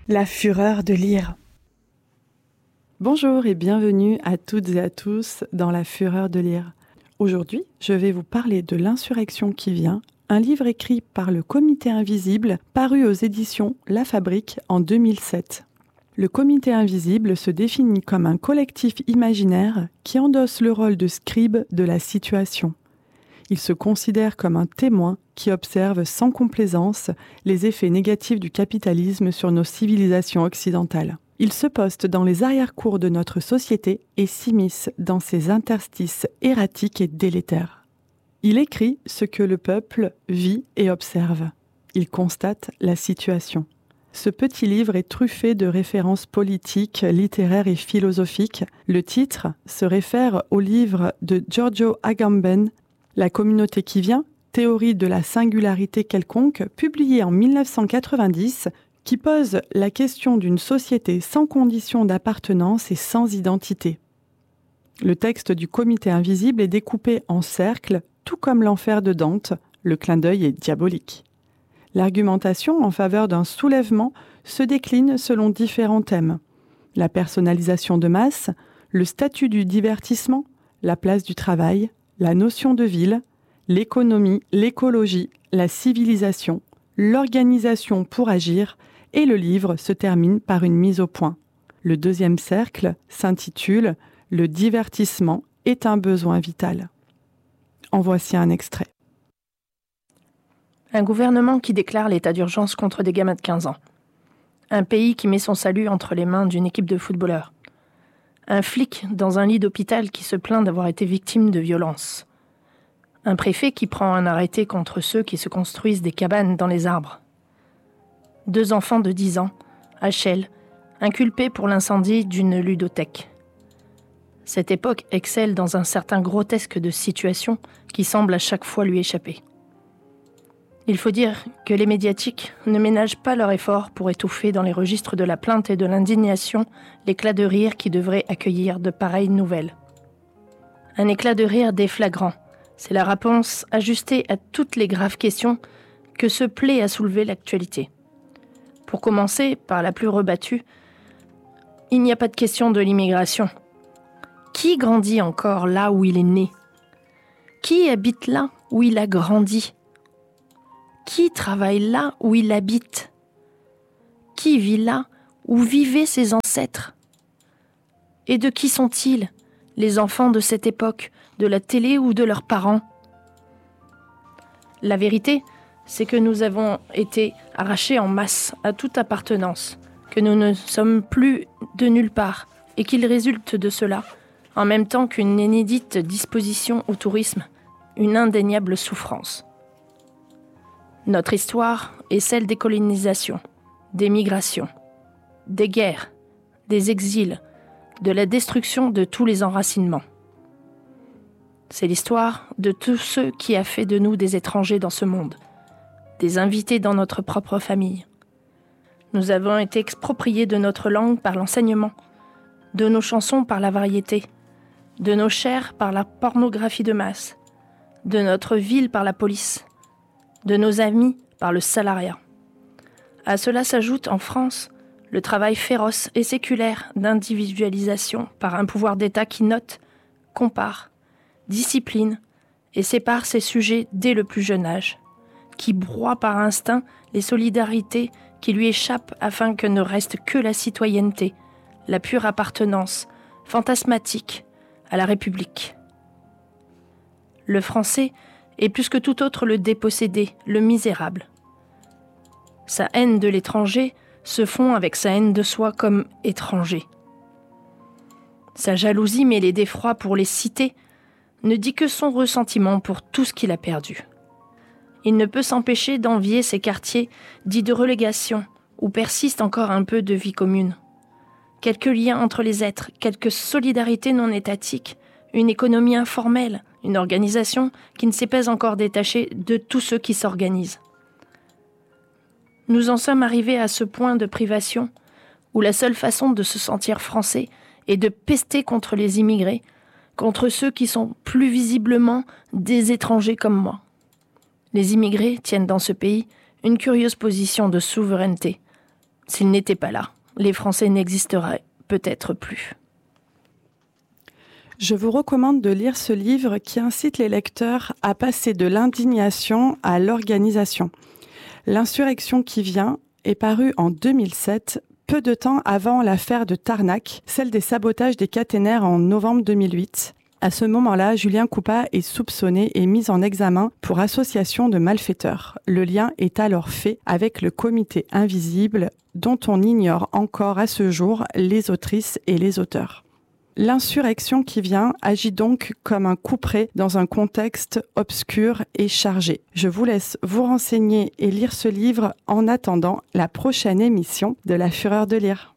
La fureur de lire. Bonjour et bienvenue à toutes et à tous dans La fureur de lire. Aujourd'hui, je vais vous parler de L'insurrection qui vient, un livre écrit par le Comité Invisible, paru aux éditions La Fabrique en 2007. Le Comité Invisible se définit comme un collectif imaginaire qui endosse le rôle de scribe de la situation. Il se considère comme un témoin qui observe sans complaisance les effets négatifs du capitalisme sur nos civilisations occidentales. Il se poste dans les arrière-cours de notre société et s'immisce dans ses interstices erratiques et délétères. Il écrit ce que le peuple vit et observe. Il constate la situation. Ce petit livre est truffé de références politiques, littéraires et philosophiques. Le titre se réfère au livre de Giorgio Agamben, La communauté qui vient, théorie de la singularité quelconque, publié en 1990, qui pose la question d'une société sans condition d'appartenance et sans identité. Le texte du Comité Invisible est découpé en cercles, tout comme l'enfer de Dante, le clin d'œil est diabolique. L'argumentation en faveur d'un soulèvement se décline selon différents thèmes. La personnalisation de masse, le statut du divertissement, la place du travail, la notion de ville, l'économie, l'écologie, la civilisation, l'organisation pour agir, et le livre se termine par une mise au point. Le deuxième cercle s'intitule « Le divertissement est un besoin vital ». En voici un extrait. Un gouvernement qui déclare l'état d'urgence contre des gamins de 15 ans. Un pays qui met son salut entre les mains d'une équipe de footballeurs. Un flic dans un lit d'hôpital qui se plaint d'avoir été victime de violences. Un préfet qui prend un arrêté contre ceux qui se construisent des cabanes dans les arbres. 2 enfants de 10 ans, à Chelles, inculpés pour l'incendie d'une ludothèque. Cette époque excelle dans un certain grotesque de situations qui semblent à chaque fois lui échapper. Il faut dire que les médiatiques ne ménagent pas leur effort pour étouffer dans les registres de la plainte et de l'indignation l'éclat de rire qui devrait accueillir de pareilles nouvelles. Un éclat de rire déflagrant, c'est la réponse ajustée à toutes les graves questions que se plaît à soulever l'actualité. Pour commencer, par la plus rebattue, il n'y a pas de question de l'immigration. Qui grandit encore là où il est né ? Qui habite là où il a grandi ? Qui travaille là où il habite ? Qui vit là où vivaient ses ancêtres ? Et de qui sont-ils, les enfants de cette époque, de la télé ou de leurs parents ? La vérité, c'est que nous avons été arrachés en masse à toute appartenance, que nous ne sommes plus de nulle part, et qu'il résulte de cela, en même temps qu'une inédite disposition au tourisme, une indéniable souffrance. Notre histoire est celle des colonisations, des migrations, des guerres, des exils, de la destruction de tous les enracinements. C'est l'histoire de tous ceux qui a fait de nous des étrangers dans ce monde, des invités dans notre propre famille. Nous avons été expropriés de notre langue par l'enseignement, de nos chansons par la variété, de nos chairs par la pornographie de masse, de notre ville par la police, de nos amis par le salariat. À cela s'ajoute en France le travail féroce et séculaire d'individualisation par un pouvoir d'État qui note, compare, discipline et sépare ses sujets dès le plus jeune âge, qui broie par instinct les solidarités qui lui échappent afin que ne reste que la citoyenneté, la pure appartenance, fantasmatique, à la République. Le français est plus que tout autre le dépossédé, le misérable. Sa haine de l'étranger se fond avec sa haine de soi comme étranger. Sa jalousie mêlée d'effroi pour les cités ne dit que son ressentiment pour tout ce qu'il a perdu. Il ne peut s'empêcher d'envier ces quartiers dits de relégation, où persiste encore un peu de vie commune. Quelques liens entre les êtres, quelques solidarités non étatiques, une économie informelle, une organisation qui ne s'est pas encore détachée de tous ceux qui s'organisent. Nous en sommes arrivés à ce point de privation où la seule façon de se sentir français est de pester contre les immigrés, contre ceux qui sont plus visiblement des étrangers comme moi. Les immigrés tiennent dans ce pays une curieuse position de souveraineté, S'il n'était pas là, les Français n'existeraient peut-être plus. Je vous recommande de lire ce livre qui incite les lecteurs à passer de l'indignation à l'organisation. L'insurrection qui vient est paru en 2007, peu de temps avant l'affaire de Tarnac, celle des sabotages des caténaires en novembre 2008. À ce moment-là, Julien Coupat est soupçonné et mis en examen pour association de malfaiteurs. Le lien est alors fait avec le comité invisible dont on ignore encore à ce jour les autrices et les auteurs. L'insurrection qui vient agit donc comme un couperet dans un contexte obscur et chargé. Je vous laisse vous renseigner et lire ce livre en attendant la prochaine émission de La Fureur de lire.